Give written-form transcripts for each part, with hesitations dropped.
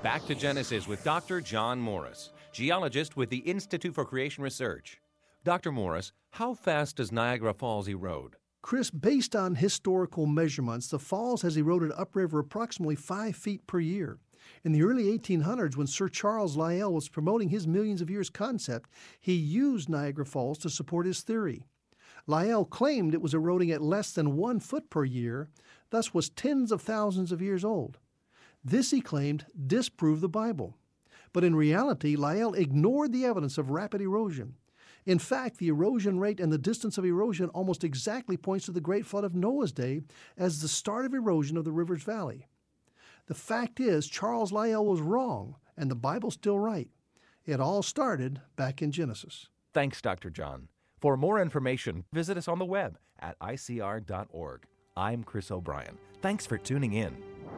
Back to Genesis with Dr. John Morris, geologist with the Institute for Creation Research. Dr. Morris, how fast does Niagara Falls erode? Chris, based on historical measurements, the falls has eroded upriver approximately 5 feet per year. In the early 1800s, when Sir Charles Lyell was promoting his millions of years concept, he used Niagara Falls to support his theory. Lyell claimed it was eroding at less than 1 foot per year, thus was tens of thousands of years old. This, he claimed, disproved the Bible. But in reality, Lyell ignored the evidence of rapid erosion. In fact, the erosion rate and the distance of erosion almost exactly points to the Great Flood of Noah's day as the start of erosion of the river's valley. The fact is, Charles Lyell was wrong, and the Bible's still right. It all started back in Genesis. Thanks, Dr. John. For more information, visit us on the web at icr.org. I'm Chris O'Brien. Thanks for tuning in.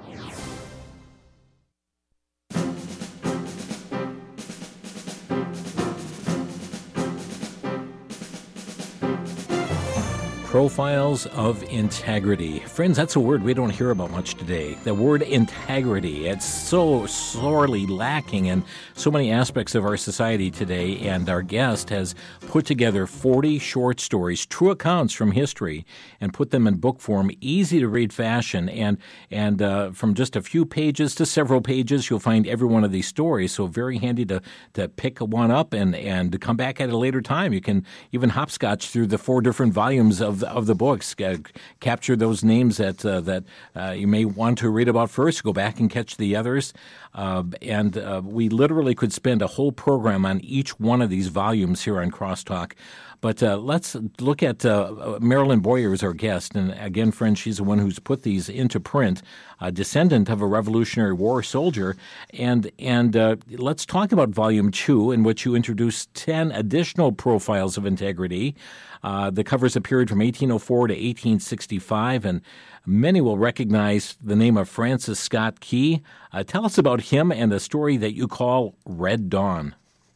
Profiles of integrity. Friends, that's a word we don't hear about much today. The word integrity. It's so sorely lacking in so many aspects of our society today, and our guest has put together 40 short stories, true accounts from history, and put them in book form, easy-to-read fashion, and from just a few pages to several pages, you'll find every one of these stories, so very handy to pick one up and come back at a later time. You can even hopscotch through the 4 different volumes of the books, capture those names that you may want to read about first, go back and catch the others. And we literally could spend a whole program on each one of these volumes here on Crosstalk. But let's look at Marilyn Boyer as our guest. And again, friends, she's the one who's put these into print, a descendant of a Revolutionary War soldier. And let's talk about Volume 2, in which you introduce 10 additional profiles of integrity. The covers a period from 1804 to 1865, and many will recognize the name of Francis Scott Key. Tell us about him and the story that you call Red Dawn.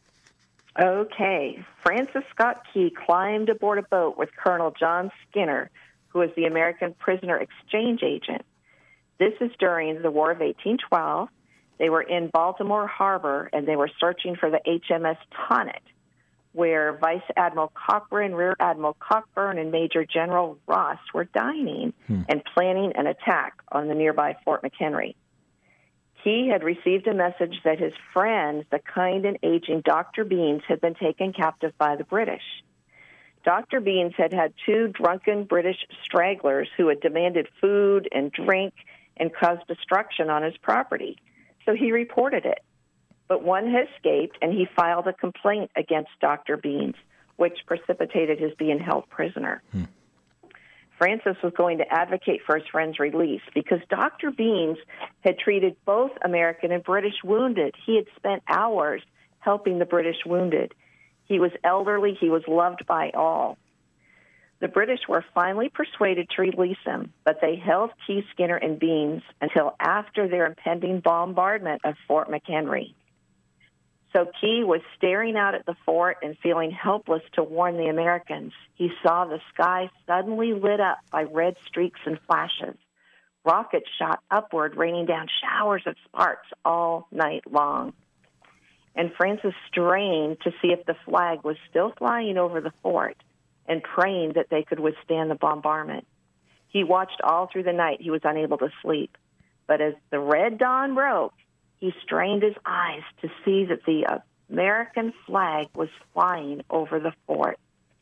Okay. Francis Scott Key climbed aboard a boat with Colonel John Skinner, who was the American prisoner exchange agent. This is during the War of 1812. They were in Baltimore Harbor, and they were searching for the HMS Tonnant, where Vice Admiral Cochran, Rear Admiral Cockburn, and Major General Ross were dining and planning an attack on the nearby Fort McHenry. Key had received a message that his friend, the kind and aging Dr. Beans, had been taken captive by the British. Dr. Beans had had 2 drunken British stragglers who had demanded food and drink and caused destruction on his property, so he reported it. But one had escaped, and he filed a complaint against Dr. Beans, which precipitated his being held prisoner. Francis was going to advocate for his friend's release because Dr. Beans had treated both American and British wounded. He had spent hours helping the British wounded. He was elderly. He was loved by all. The British were finally persuaded to release him, but they held Key, Skinner, and Beans until after their impending bombardment of Fort McHenry. So Key was staring out at the fort and feeling helpless to warn the Americans. He saw the sky suddenly lit up by red streaks and flashes. Rockets shot upward, raining down showers of sparks all night long. And Francis strained to see if the flag was still flying over the fort and praying that they could withstand the bombardment. He watched all through the night. He was unable to sleep. But as the red dawn broke, he strained his eyes to see that the American flag was flying over the fort.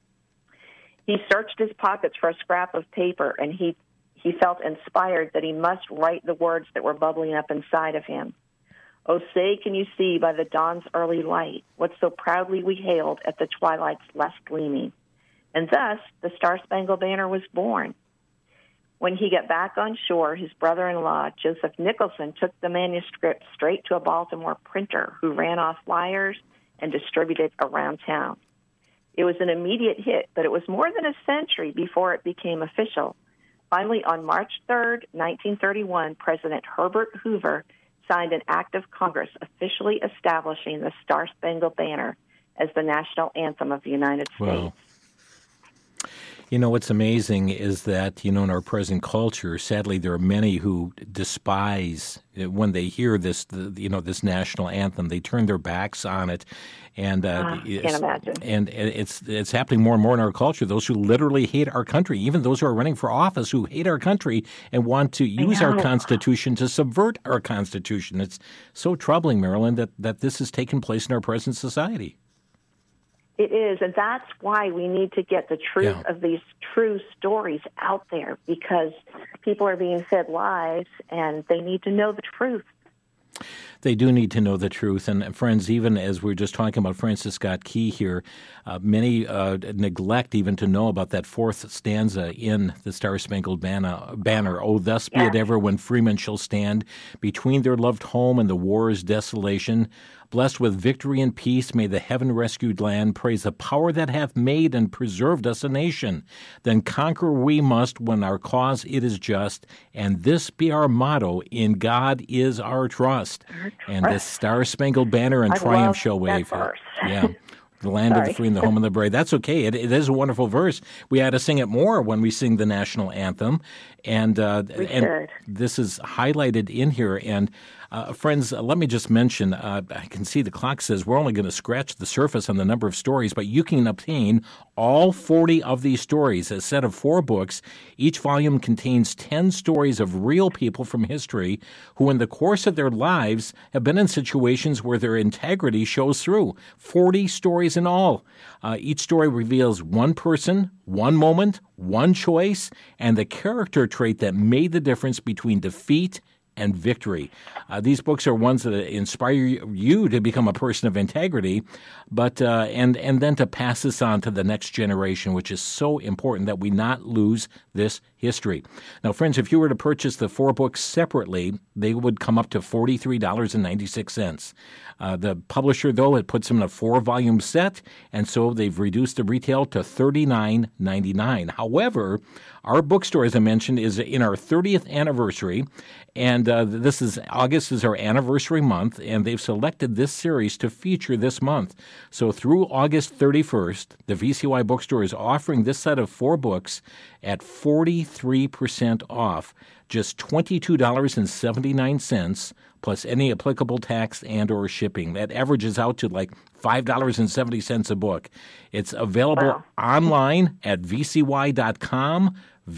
He searched his pockets for a scrap of paper, and he felt inspired that he must write the words that were bubbling up inside of him. Oh, say, can you see by the dawn's early light what so proudly we hailed at the twilight's last gleaming? And thus the Star-Spangled Banner was born. When he got back on shore, his brother-in-law, Joseph Nicholson, took the manuscript straight to a Baltimore printer who ran off flyers and distributed around town. It was an immediate hit, but it was more than a century before it became official. Finally, on March 3rd, 1931, President Herbert Hoover signed an act of Congress officially establishing the Star-Spangled Banner as the national anthem of the United States. Wow. You know, what's amazing is that, in our present culture, sadly, there are many who despise when they hear this national anthem. They turn their backs on it. And can't imagine. And it's happening more and more in our culture. Those who literally hate our country, even those who are running for office who hate our country and want to use our Constitution to subvert our Constitution. It's so troubling, Marilyn, that this has taken place in our present society. It is, and that's why we need to get the truth of these true stories out there, because people are being fed lies, and they need to know the truth. They do need to know the truth. And friends, even as we're just talking about Francis Scott Key here, many neglect even to know about that fourth stanza in the Star-Spangled Banner. Oh, thus be it ever when freemen shall stand between their loved home and the war's desolation. Blessed with victory and peace, may the heaven-rescued land praise the power that hath made and preserved us a nation. Then conquer we must when our cause it is just, and this be our motto, in God is our trust. And the Star-Spangled Banner and Triumph shall wave. Yeah. The land of the free and the home of the brave. That's okay. It is a wonderful verse. We ought to sing it more when we sing the national anthem. And this is highlighted in here. And friends, let me just mention, I can see the clock says we're only going to scratch the surface on the number of stories, but you can obtain all 40 of these stories, a set of 4 books. Each volume contains 10 stories of real people from history who in the course of their lives have been in situations where their integrity shows through. 40 stories in all. Each story reveals one person, one moment, one choice, and the character trait that made the difference between defeat and victory. These books are ones that inspire you to become a person of integrity, but and then to pass this on to the next generation, which is so important that we not lose this history. Now, friends, if you were to purchase the 4 books separately, they would come up to $43.96. The publisher, though, it puts them in a 4-volume set, and so they've reduced the retail to $39.99. However, our bookstore, as I mentioned, is in our 30th anniversary, and August is our anniversary month, and they've selected this series to feature this month. So through August 31st, the VCY Bookstore is offering this set of 4 books at 43% off, just $22.79, plus any applicable tax and or shipping. That averages out to like $5.70 a book. It's available online at vcy.com,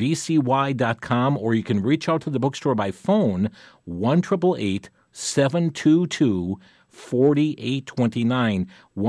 or you can reach out to the bookstore by phone, 1-888-722-4829,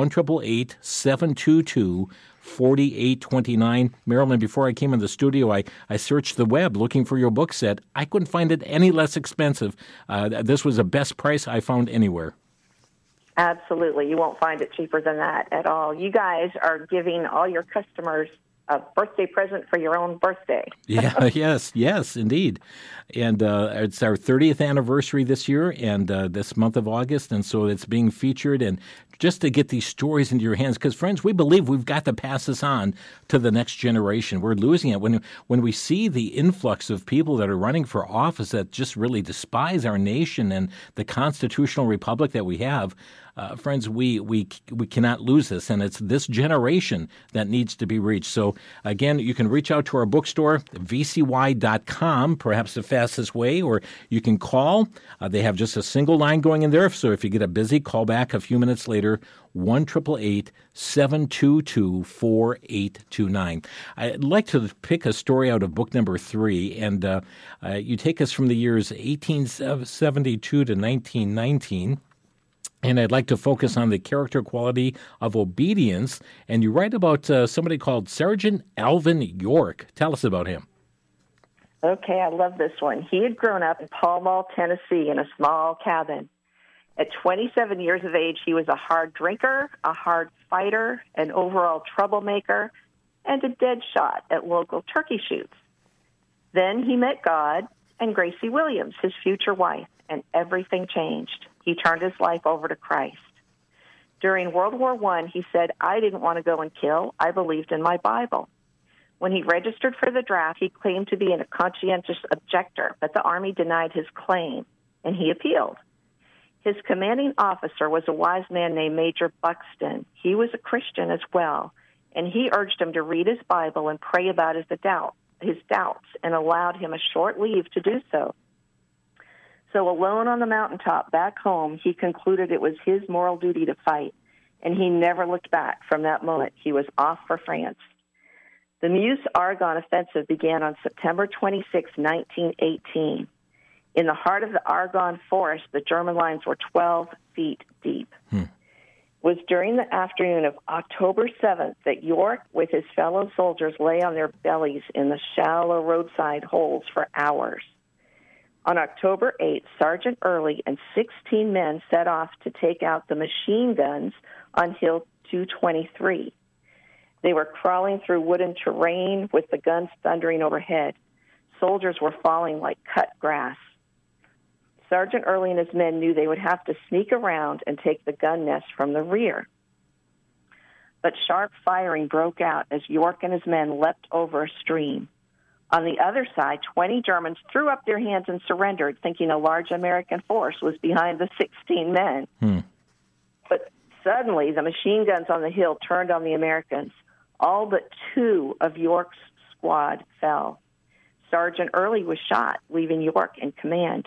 1-888-722-4829. Marilyn, before I came in the studio, I searched the web looking for your book set. I couldn't find it any less expensive. This was the best price I found anywhere. Absolutely. You won't find it cheaper than that at all. You guys are giving all your customers a birthday present for your own birthday. Yes, indeed. And it's our 30th anniversary this year and this month of August, and so it's being featured. And just to get these stories into your hands, because, friends, we believe we've got to pass this on to the next generation. We're losing it. When we see the influx of people that are running for office that just really despise our nation and the constitutional republic that we have, friends, we cannot lose this, and it's this generation that needs to be reached. So, again, you can reach out to our bookstore, vcy.com, perhaps the fastest way, or you can call. They have just a single line going in there, so if you get a busy, call back a few minutes later, 1-888-722-4829. I'd like to pick a story out of book number 3, and you take us from the years 1872 to 1919. And I'd like to focus on the character quality of obedience. And you write about somebody called Sergeant Alvin York. Tell us about him. Okay, I love this one. He had grown up in Pall Mall, Tennessee, in a small cabin. At 27 years of age, he was a hard drinker, a hard fighter, an overall troublemaker, and a dead shot at local turkey shoots. Then he met God and Gracie Williams, his future wife, and everything changed. He turned his life over to Christ. During World War I, he said, I didn't want to go and kill. I believed in my Bible. When he registered for the draft, he claimed to be a conscientious objector, but the Army denied his claim, and he appealed. His commanding officer was a wise man named Major Buxton. He was a Christian as well, and he urged him to read his Bible and pray about his doubts, and allowed him a short leave to do so. So alone on the mountaintop back home, he concluded it was his moral duty to fight, and he never looked back from that moment. He was off for France. The Meuse-Argonne offensive began on September 26, 1918. In the heart of the Argonne forest, the German lines were 12 feet deep. It was during the afternoon of October 7th that York, with his fellow soldiers, lay on their bellies in the shallow roadside holes for hours. On October 8th, Sergeant Early and 16 men set off to take out the machine guns on Hill 223. They were crawling through wooden terrain with the guns thundering overhead. Soldiers were falling like cut grass. Sergeant Early and his men knew they would have to sneak around and take the gun nest from the rear. But sharp firing broke out as York and his men leapt over a stream. On the other side, 20 Germans threw up their hands and surrendered, thinking a large American force was behind the 16 men. But suddenly, the machine guns on the hill turned on the Americans. All but 2 of York's squad fell. Sergeant Early was shot, leaving York in command.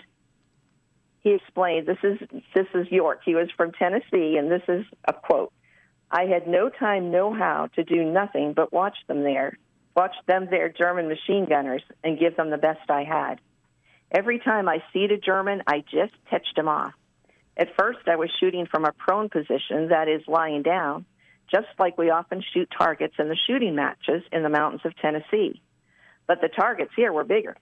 He explained, this is York. He was from Tennessee, and this is a quote. "I had no time, no how to do nothing but watch them there German machine gunners, and give them the best I had. Every time I seed a German, I just touched him off. At first, I was shooting from a prone position, that is, lying down, just like we often shoot targets in the shooting matches in the mountains of Tennessee. But the targets here were bigger.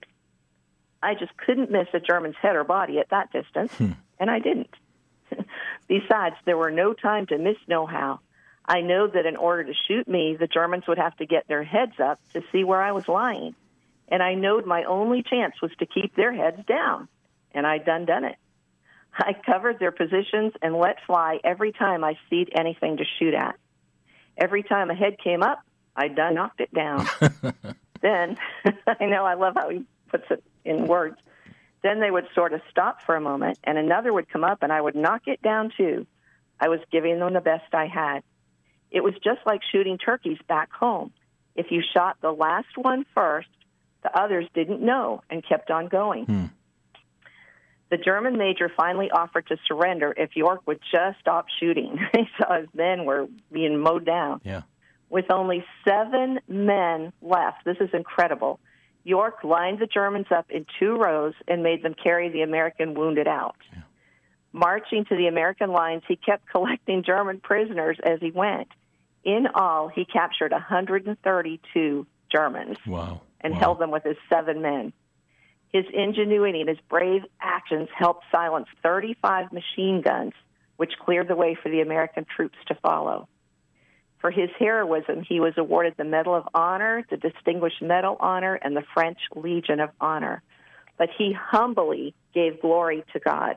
I just couldn't miss a German's head or body at that distance, and I didn't. Besides, there were no time to miss no how. I know that in order to shoot me, the Germans would have to get their heads up to see where I was lying. And I knowed my only chance was to keep their heads down, and I done it. I covered their positions and let fly every time I seed anything to shoot at. Every time a head came up, I done knocked it down. Then, I know, I love how he puts it in words. Then they would sort of stop for a moment, and another would come up, and I would knock it down too. I was giving them the best I had. It was just like shooting turkeys back home. If you shot the last one first, the others didn't know and kept on going. The German major finally offered to surrender if York would just stop shooting. He saw his men were being mowed down. With only 7 men left, this is incredible, York lined the Germans up in 2 rows and made them carry the American wounded out. Marching to the American lines, he kept collecting German prisoners as he went. In all, he captured 132 Germans and held them with his 7 men. His ingenuity and his brave actions helped silence 35 machine guns, which cleared the way for the American troops to follow. For his heroism, he was awarded the Medal of Honor, the Distinguished Medal Honor, and the French Legion of Honor. But he humbly gave glory to God.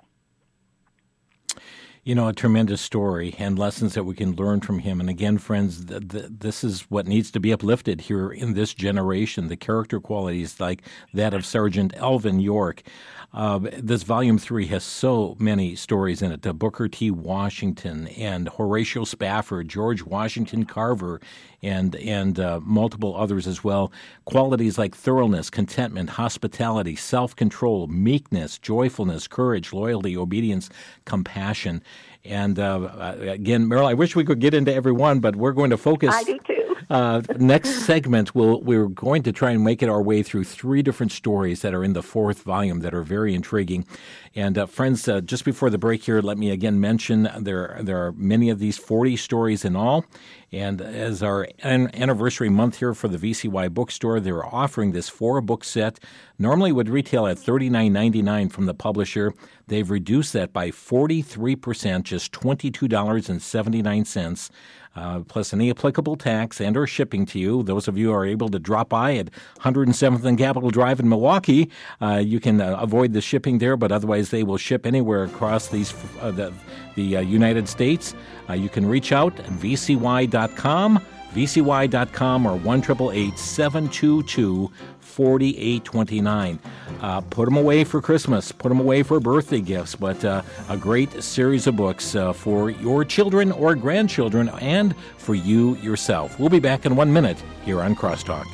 You know, a tremendous story and lessons that we can learn from him. And again, friends, this is what needs to be uplifted here in this generation, the character qualities like that of Sergeant Alvin York. This Volume 3 has so many stories in it. Booker T. Washington and Horatio Spafford, George Washington Carver, and multiple others as well. Qualities like thoroughness, contentment, hospitality, self-control, meekness, joyfulness, courage, loyalty, obedience, compassion. And again, Meryl, I wish we could get into every one, but we're going to focus. I do too. Next segment, we're going to try and make it our way through 3 different stories that are in the 4th volume that are very intriguing. And friends, just before the break here, let me again mention there are many of these, 40 stories in all. And as our anniversary month here for the VCY bookstore, they're offering this 4-book set. Normally would retail at $39.99 from the publisher. They've reduced that by 43%, just $22.79. Plus any applicable tax and or shipping to you. Those of you who are able to drop by at 107th and Capitol Drive in Milwaukee, you can avoid the shipping there, but otherwise they will ship anywhere across the United States. You can reach out at vcy.com or 1-888-722-4242. $48.29. Put them away for Christmas. Put them away for birthday gifts. But a great series of books for your children or grandchildren and for you yourself. We'll be back in 1 minute here on Crosstalk.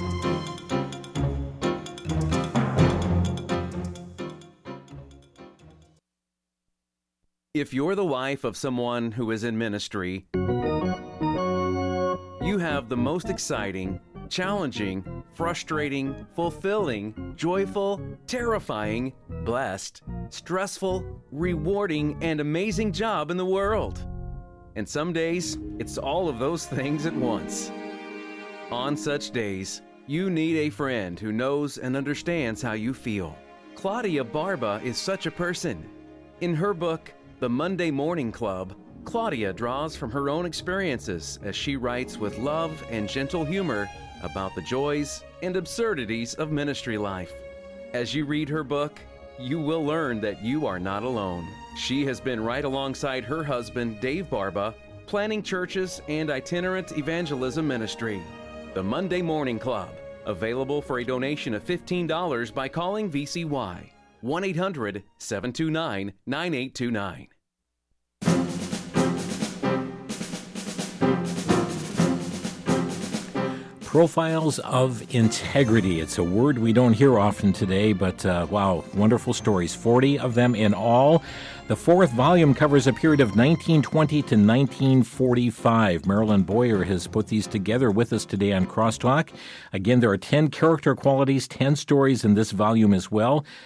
If you're the wife of someone who is in ministry, you have the most exciting, challenging, frustrating, fulfilling, joyful, terrifying, blessed, stressful, rewarding, and amazing job in the world. And some days, it's all of those things at once. On such days, you need a friend who knows and understands how you feel. Claudia Barba is such a person. In her book, The Monday Morning Club, Claudia draws from her own experiences as she writes with love and gentle humor about the joys and absurdities of ministry life. As you read her book, you will learn that you are not alone. She has been right alongside her husband, Dave Barba, planning churches and itinerant evangelism ministry. The Monday Morning Club, available for a donation of $15 by calling VCY, 1-800-729-9829. Profiles of integrity. It's a word we don't hear often today, but wow, wonderful stories. 40 of them in all. The fourth volume covers a period of 1920 to 1945. Marilyn Boyer has put these together with us today on Crosstalk. Again, there are 10 character qualities, 10 stories in this volume as well.